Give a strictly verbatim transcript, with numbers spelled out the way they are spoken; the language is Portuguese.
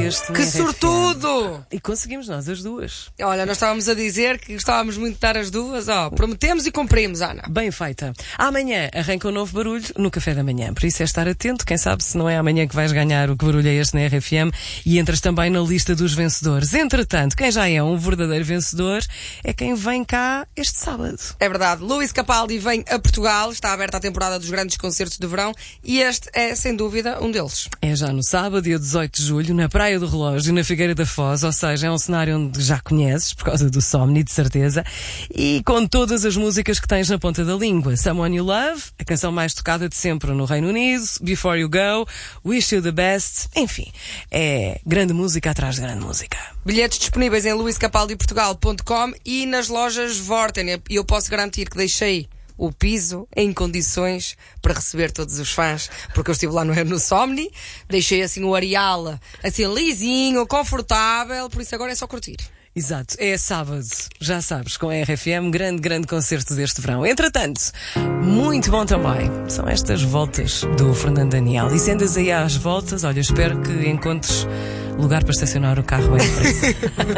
este. Que sortudo! E conseguimos nós as duas. Olha, nós estávamos a dizer que gostávamos muito de dar as duas. Ó, prometemos e cumprimos, Ana. Bem feita. Amanhã arranca um novo barulho no café da manhã. Por isso é estar atento. Quem sabe se não é amanhã que vais ganhar o que barulho é este na R F M e entras também na lista dos vencedores. Entretanto, quem já é um verdadeiro vencedor é quem vem cá este sábado. É verdade. Luís Capaldi vem a Portugal. Está aberta a temporada dos grandes concertos de verão e este é, sem dúvida, um deles. É já no sábado, dia dezoito de julho, na Praia do Relógio, na Figueira da Foz, ou seja, é um cenário onde já conheces, por causa do Somni, de certeza, e com todas as músicas que tens na ponta da língua. Someone You Love, a canção mais tocada de sempre no Reino Unido, Before You Go, Wish You the Best, enfim, é grande música atrás de grande música. Bilhetes disponíveis em luís capaldi portugal ponto com e nas lojas Vorten, e eu posso garantir que deixei o piso em condições para receber todos os fãs, porque eu estive lá no, no Somni, deixei assim o areal assim lisinho, confortável, por isso agora é só curtir. Exato, é sábado, já sabes, com a R F M, grande, grande concerto deste verão. Entretanto, muito bom também são estas voltas do Fernando Daniel. E se andas aí às voltas, olha, espero que encontres lugar para estacionar o carro bem depressa.